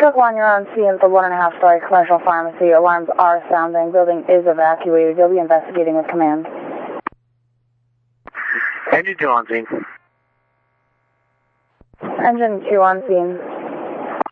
Truck 1, you're on scene at the 1.5-story commercial pharmacy. Alarms are sounding. Building is evacuated. You'll be investigating with command. Engine 2 on scene. Engine 2 on scene.